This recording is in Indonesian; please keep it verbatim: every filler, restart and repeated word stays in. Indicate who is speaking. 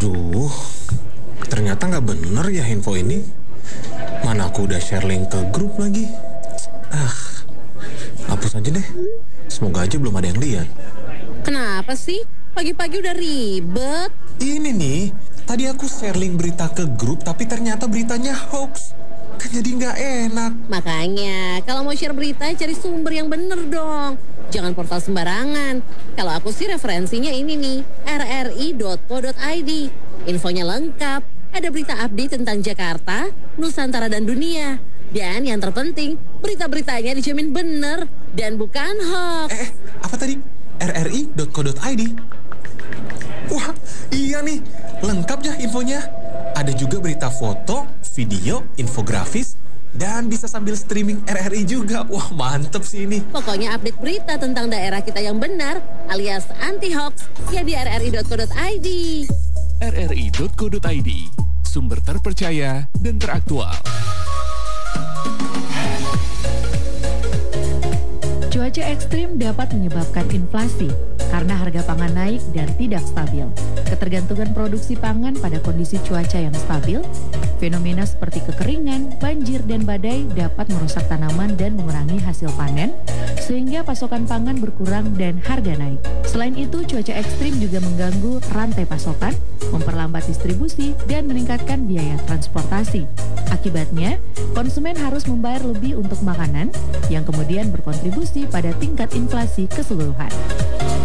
Speaker 1: Aduh, ternyata nggak bener ya info ini. Mana aku udah share link ke grup lagi. Ah, hapus aja deh. Semoga aja belum ada yang lihat.
Speaker 2: Kenapa sih? Pagi-pagi udah ribet.
Speaker 1: Ini nih, tadi aku share link berita ke grup tapi ternyata beritanya hoax. Kan jadi nggak enak.
Speaker 2: Makanya, kalau mau share berita, cari sumber yang bener dong. Jangan portal sembarangan. Kalau aku sih referensinya ini nih, r r i dot co dot i d. Infonya lengkap, ada berita update tentang Jakarta, Nusantara, dan dunia. Dan yang terpenting, berita-beritanya dijamin bener dan bukan hoax.
Speaker 1: Eh, eh apa tadi? r r i dot co dot i d. Wah, iya nih, lengkap ya infonya. Ada juga berita foto, video, infografis, dan bisa sambil streaming R R I juga. Wah, mantep sih ini.
Speaker 2: Pokoknya update berita tentang daerah kita yang benar, alias anti-hoax, ya di r r i dot co dot i d.
Speaker 3: r r i dot co dot i d, sumber terpercaya dan teraktual.
Speaker 4: Cuaca ekstrim dapat menyebabkan inflasi karena harga pangan naik dan tidak stabil. Ketergantungan produksi pangan pada kondisi cuaca yang stabil, fenomena seperti kekeringan, banjir, dan badai dapat merusak tanaman dan mengurangi hasil panen, sehingga pasokan pangan berkurang dan harga naik. Selain itu, cuaca ekstrim juga mengganggu rantai pasokan, memperlambat distribusi, dan meningkatkan biaya transportasi. Akibatnya, konsumen harus membayar lebih untuk makanan, yang kemudian berkontribusi pada tingkat inflasi keseluruhan.